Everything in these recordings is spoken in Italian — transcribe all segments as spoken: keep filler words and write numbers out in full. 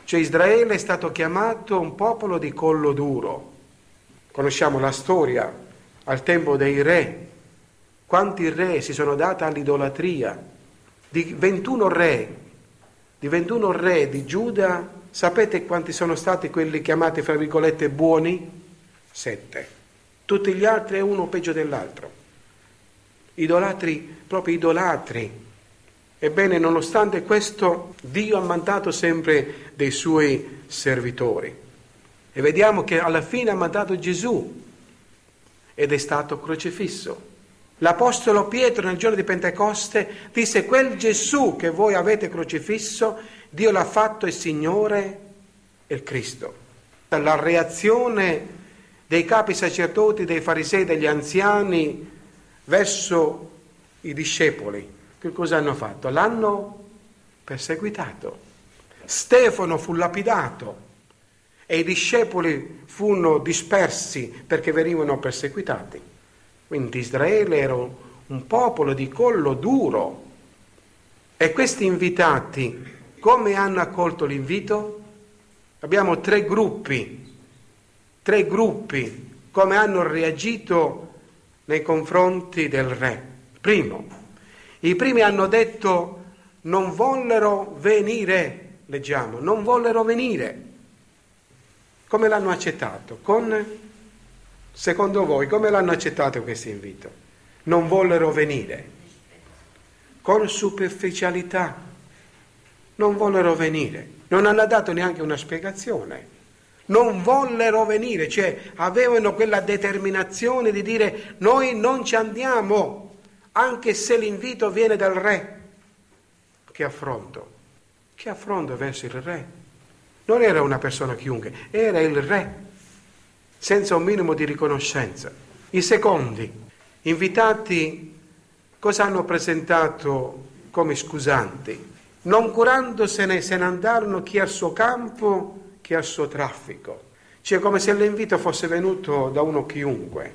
Cioè Israele è stato chiamato un popolo di collo duro. Conosciamo la storia al tempo dei re. Quanti re si sono dati all'idolatria? Di ventuno re, di ventuno re di Giuda, sapete quanti sono stati quelli chiamati, fra virgolette, buoni? Sette. Tutti gli altri è uno peggio dell'altro. Idolatri, proprio idolatri. Ebbene, nonostante questo, Dio ha mandato sempre dei suoi servitori. E vediamo che alla fine ha mandato Gesù ed è stato crocifisso. L'Apostolo Pietro nel giorno di Pentecoste disse: quel Gesù che voi avete crocifisso, Dio l'ha fatto il Signore e il Cristo. La reazione dei capi sacerdoti, dei farisei, degli anziani verso i discepoli, che cosa hanno fatto? L'hanno perseguitato. Stefano fu lapidato e i discepoli furono dispersi perché venivano perseguitati. Quindi Israele era un popolo di collo duro. E questi invitati, come hanno accolto l'invito? Abbiamo tre gruppi, tre gruppi, come hanno reagito nei confronti del re. Primo, i primi hanno detto: non vollero venire, leggiamo, non vollero venire. Come l'hanno accettato? Con... Secondo voi, come l'hanno accettato questo invito? Non vollero venire. Con superficialità. Non vollero venire. Non hanno dato neanche una spiegazione. Non vollero venire, cioè avevano quella determinazione di dire: noi non ci andiamo, anche se l'invito viene dal re. Che affronto. Che affronto verso il re. Non era una persona chiunque, era il re. Senza un minimo di riconoscenza. I secondi, invitati, cosa hanno presentato come scusanti? Non curandosene, se ne andarono chi al suo campo, chi al suo traffico. Cioè come se l'invito fosse venuto da uno chiunque.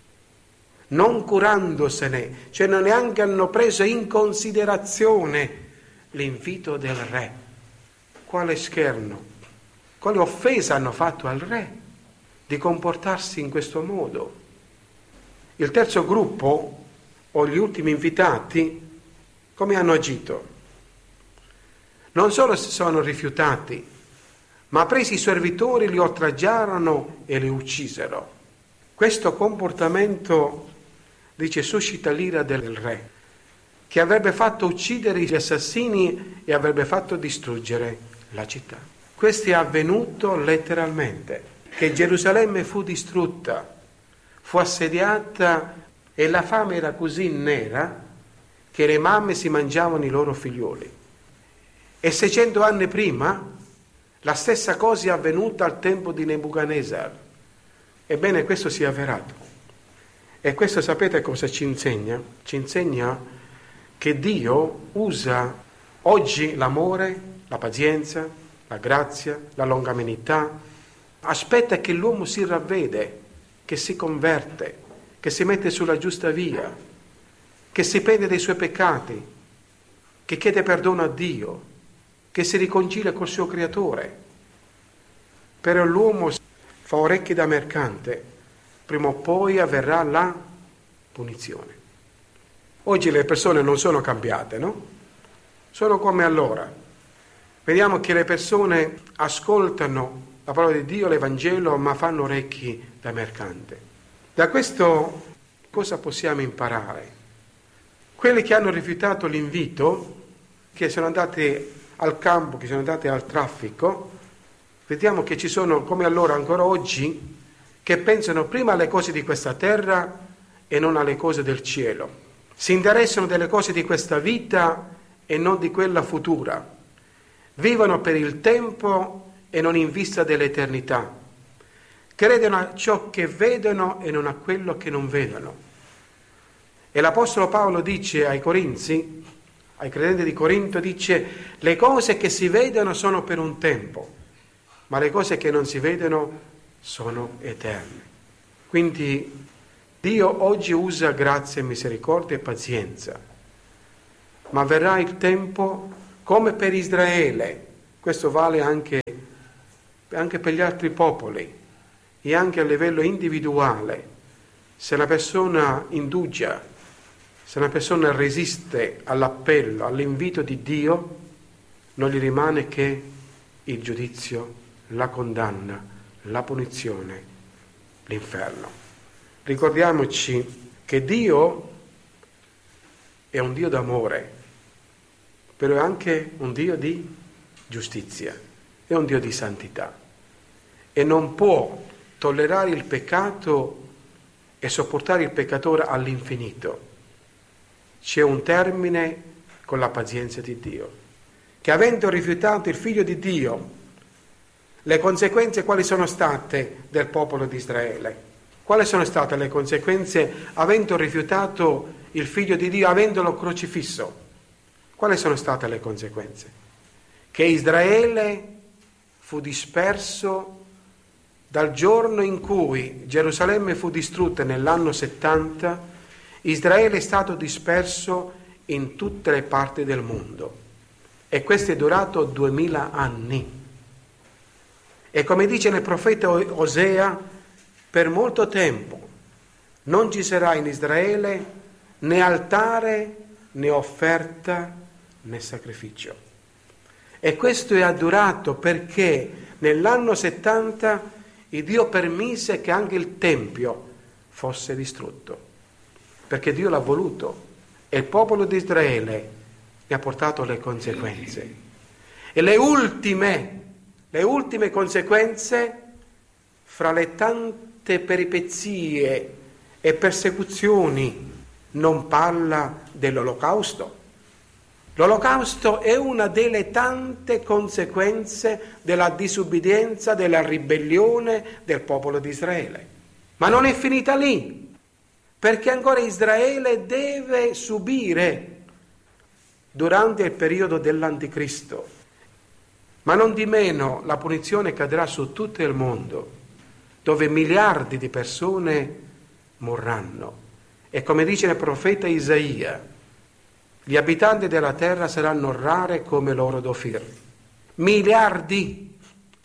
Non curandosene, cioè non neanche hanno preso in considerazione l'invito del re. Quale scherno, quale offesa hanno fatto al re di comportarsi in questo modo. Il terzo gruppo, o gli ultimi invitati, come hanno agito? Non solo si sono rifiutati, ma presi i servitori, li oltraggiarono e li uccisero. Questo comportamento, dice, suscita l'ira del re, che avrebbe fatto uccidere gli assassini e avrebbe fatto distruggere la città. Questo è avvenuto letteralmente. Che Gerusalemme fu distrutta, fu assediata e la fame era così nera che le mamme si mangiavano i loro figlioli. E seicento anni prima la stessa cosa è avvenuta al tempo di Nebuchadnezzar. Ebbene, questo si è avverato. E questo sapete cosa ci insegna? Ci insegna che Dio usa oggi l'amore, la pazienza, la grazia, la longanimità. Aspetta che l'uomo si ravvede, che si converte, che si mette sulla giusta via, che si pente dei suoi peccati, che chiede perdono a Dio, che si riconcilia col suo creatore. Però l'uomo fa orecchie da mercante, prima o poi avverrà la punizione. Oggi le persone non sono cambiate, no? Sono come allora. Vediamo che le persone ascoltano la parola di Dio, l'Evangelo, ma fanno orecchi da mercante. Da questo cosa possiamo imparare? Quelli che hanno rifiutato l'invito, che sono andati al campo, che sono andati al traffico, vediamo che ci sono, come allora ancora oggi, che pensano prima alle cose di questa terra e non alle cose del cielo. Si interessano delle cose di questa vita e non di quella futura. Vivono per il tempo e non in vista dell'eternità. Credono a ciò che vedono e non a quello che non vedono. E l'Apostolo Paolo dice ai Corinzi, ai credenti di Corinto, dice: le cose che si vedono sono per un tempo, ma le cose che non si vedono sono eterne. Quindi Dio oggi usa grazia, misericordia e pazienza, ma verrà il tempo come per Israele. Questo vale anche anche per gli altri popoli e anche a livello individuale. Se una persona indugia, se una persona resiste all'appello, all'invito di Dio, non gli rimane che il giudizio, la condanna, la punizione, l'inferno. Ricordiamoci che Dio è un Dio d'amore, però è anche un Dio di giustizia, è un Dio di santità e non può tollerare il peccato e sopportare il peccatore all'infinito. C'è un termine con la pazienza di Dio, che avendo rifiutato il Figlio di Dio, le conseguenze quali sono state del popolo di Israele? Quali sono state le conseguenze avendo rifiutato il Figlio di Dio, avendolo crocifisso? Quali sono state le conseguenze? Che Israele fu disperso dal giorno in cui Gerusalemme fu distrutta nell'anno settanta, Israele è stato disperso in tutte le parti del mondo e questo è durato duemila anni. E come dice nel profeta Osea, per molto tempo non ci sarà in Israele né altare né offerta né sacrificio. E questo è durato perché nell'anno settanta il Dio permise che anche il Tempio fosse distrutto, perché Dio l'ha voluto e il popolo di Israele ne ha portato le conseguenze. E le ultime, le ultime conseguenze, fra le tante peripezie e persecuzioni, non parla dell'Olocausto. L'Olocausto è una delle tante conseguenze della disubbidienza, della ribellione del popolo di Israele. Ma non è finita lì, perché ancora Israele deve subire durante il periodo dell'Anticristo. Ma non di meno la punizione cadrà su tutto il mondo, dove miliardi di persone morranno. E come dice il profeta Isaia, gli abitanti della terra saranno rare come l'oro d'Ofir. Miliardi!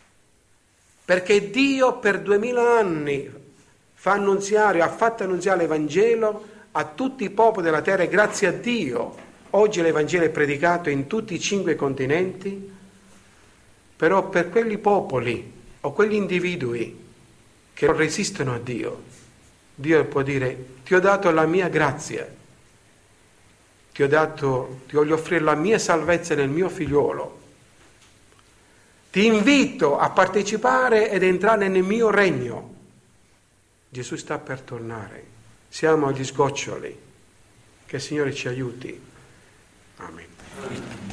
Perché Dio per duemila anni fa annunziare, ha fatto annunziare l'Evangelo a tutti i popoli della terra e grazie a Dio oggi l'Evangelo è predicato in tutti i cinque continenti, però per quegli popoli o quegli individui che non resistono a Dio, Dio può dire: ti ho dato la mia grazia, ti ho dato, ti voglio offrire la mia salvezza nel mio figliolo, ti invito a partecipare ed entrare nel mio regno. Gesù sta per tornare, siamo agli sgoccioli, che il Signore ci aiuti. Amen.